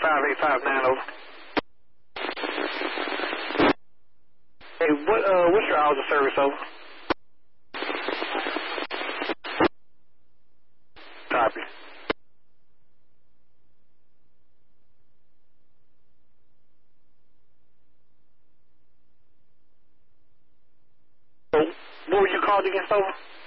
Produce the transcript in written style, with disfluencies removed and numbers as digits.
5859 over. Hey, what's your hours of service over? Copy. So, what were you called against over?